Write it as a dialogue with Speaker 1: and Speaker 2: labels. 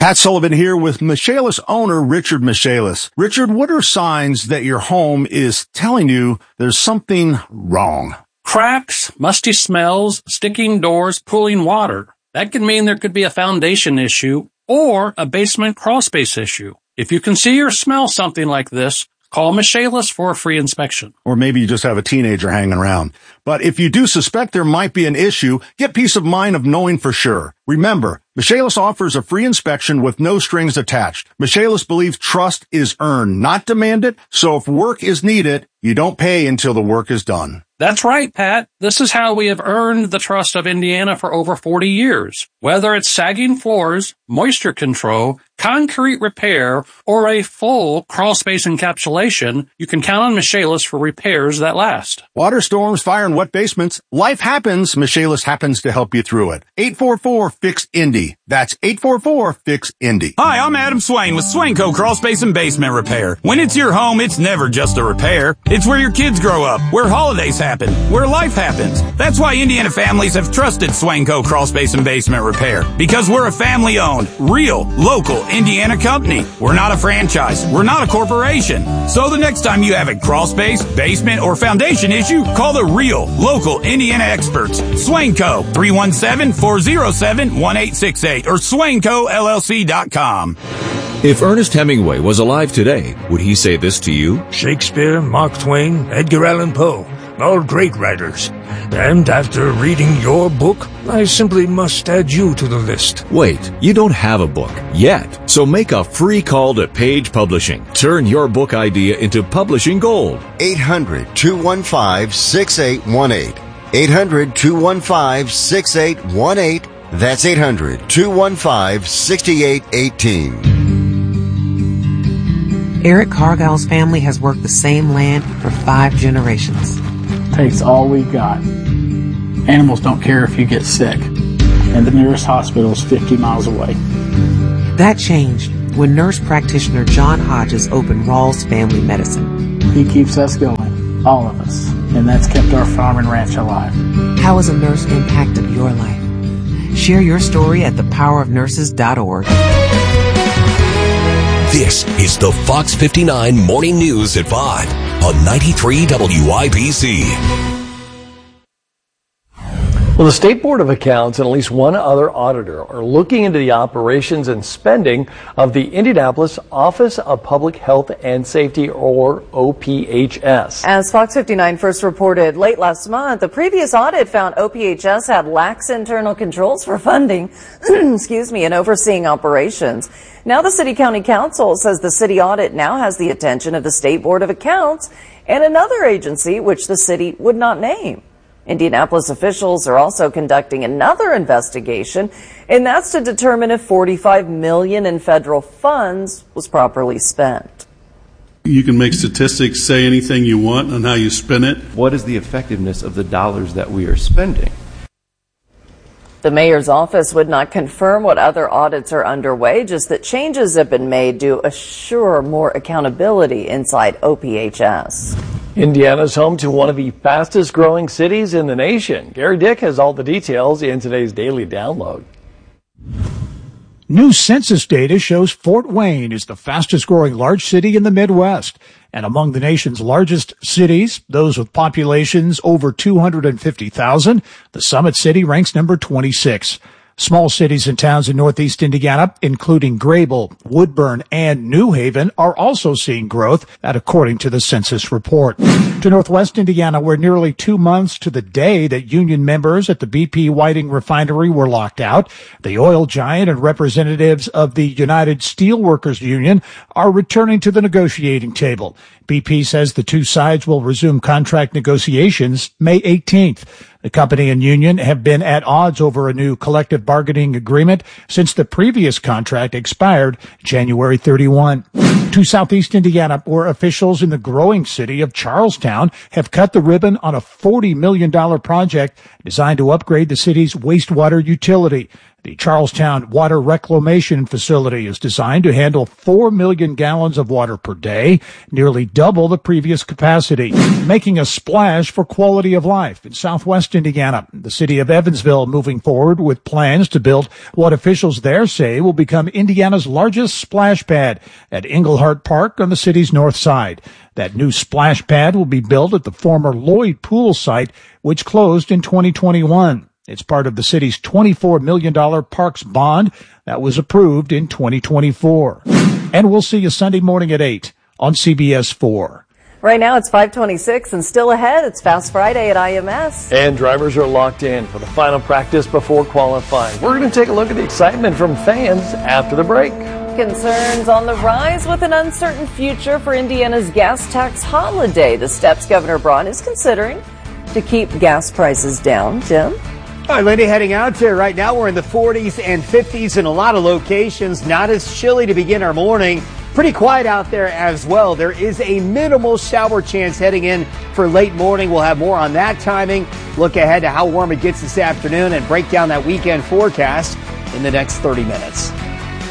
Speaker 1: Pat Sullivan here with Michaelis owner Richard Michaelis. Richard, what are signs that your home is telling you there's something wrong?
Speaker 2: Cracks, musty smells, sticking doors, pooling water. That could mean there could be a foundation issue or a basement crawlspace issue. If you can see or smell something like this, call Michaelis for a free inspection.
Speaker 1: Or maybe you just have a teenager hanging around. But if you do suspect there might be an issue, get peace of mind of knowing for sure. Remember, Michaelis offers a free inspection with no strings attached. Michaelis believes trust is earned, not demanded, so if work is needed, you don't pay until the work is done.
Speaker 2: That's right, Pat. This is how we have earned the trust of Indiana for over 40 years. Whether it's sagging floors, moisture control, concrete repair, or a full crawlspace encapsulation, you can count on Michaelis for repairs that last.
Speaker 1: Water storms, fire, and wet basements. Life happens. Michaelis happens to help you through it. 844-FIX-INDY. That's 844-FIX-INDY.
Speaker 3: Hi, I'm Adam Swain with Swainco Crawlspace and Basement Repair. When it's your home, it's never just a repair. It's where your kids grow up, where holidays happen, where life happens. That's why Indiana families have trusted Swainco Crawlspace and Basement Repair. Because we're a family-owned, real, local Indiana company. We're not a franchise. We're not a corporation. So the next time you have a crawlspace, basement, or foundation issue, call the real, local Indiana experts. Swainco, 317-407-1868 or SwaincoLLC.com.
Speaker 4: If Ernest Hemingway was alive today, would he say this to you?
Speaker 5: Shakespeare, Mark Twain, Edgar Allan Poe, all great writers. And after reading your book, I simply must add you to the list.
Speaker 4: Wait, you don't have a book yet. So make a free call to Page Publishing. Turn your book idea into publishing gold.
Speaker 6: 800-215-6818. 800-215-6818. That's 800-215-6818.
Speaker 7: Eric Cargill's family has worked the same land for 5 generations.
Speaker 8: Takes all we got. Animals don't care if you get sick, and the nearest hospital is 50 miles away.
Speaker 7: That changed when nurse practitioner John Hodges opened Rawls Family Medicine.
Speaker 8: He keeps us going, all of us, and that's kept our farm and ranch alive.
Speaker 7: How has a nurse impacted your life? Share your story at thepowerofnurses.org.
Speaker 9: This is the Fox 59 Morning News at 5 on 93 WIBC.
Speaker 10: Well, the State Board of Accounts and at least one other auditor are looking into the operations and spending of the Indianapolis Office of Public Health and Safety, or OPHS.
Speaker 11: As Fox 59 first reported late last month, the previous audit found OPHS had lax internal controls for funding, and overseeing operations. Now the City County Council says the city audit now has the attention of the State Board of Accounts and another agency which the city would not name. Indianapolis officials are also conducting another investigation, and that's to determine if $45 million in federal funds was properly spent.
Speaker 12: You can make statistics say anything you want on how you spend it.
Speaker 13: What is the effectiveness of the dollars that we are spending?
Speaker 11: The mayor's office would not confirm what other audits are underway, just that changes have been made to assure more accountability inside OPHS.
Speaker 10: Indiana's home to one of the fastest growing cities in the nation. Gary Dick has all the details in today's Daily Download.
Speaker 14: New census data shows Fort Wayne is the fastest growing large city in the Midwest. And among the nation's largest cities, those with populations over 250,000, the Summit City ranks number 26. Small cities and towns in northeast Indiana, including Grable, Woodburn, and New Haven, are also seeing growth, that according to the census report. To northwest Indiana, where nearly 2 months to the day that union members at the BP Whiting refinery were locked out, the oil giant and representatives of the United Steelworkers Union are returning to the negotiating table. BP says the two sides will resume contract negotiations May 18th. The company and union have been at odds over a new collective bargaining agreement since the previous contract expired January 31. To southeast Indiana, where officials in the growing city of Charlestown have cut the ribbon on a $40 million project designed to upgrade the city's wastewater utility. The Charlestown Water Reclamation Facility is designed to handle 4 million gallons of water per day, nearly double the previous capacity, making a splash for quality of life in southwest Indiana. The city of Evansville moving forward with plans to build what officials there say will become Indiana's largest splash pad at Englehart Park on the city's north side. That new splash pad will be built at the former Lloyd Pool site, which closed in 2021. It's part of the city's $24 million parks bond that was approved in 2024. And we'll see you Sunday morning at 8 on CBS 4.
Speaker 11: Right now it's 5:26 and still ahead. It's Fast Friday at IMS.
Speaker 10: And drivers are locked in for the final practice before qualifying. We're going to take a look at the excitement from fans after the break.
Speaker 11: Concerns on the rise with an uncertain future for Indiana's gas tax holiday. The steps Governor Braun is considering to keep gas prices down. Jim?
Speaker 15: All right, Lindy, heading out there right now. We're in the 40s and 50s in a lot of locations. Not as chilly to begin our morning. Pretty quiet out there as well. There is a minimal shower chance heading in for late morning. We'll have more on that timing. Look ahead to how warm it gets this afternoon and break down that weekend forecast in the next 30 minutes.